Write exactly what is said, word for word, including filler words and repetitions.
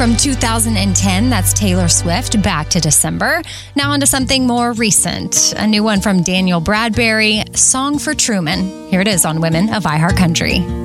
from two thousand ten. That's Taylor Swift, back to December. Now onto something more recent. A new one from Daniel Bradbury, Song for Truman. Here it is on Women of iHeart Country.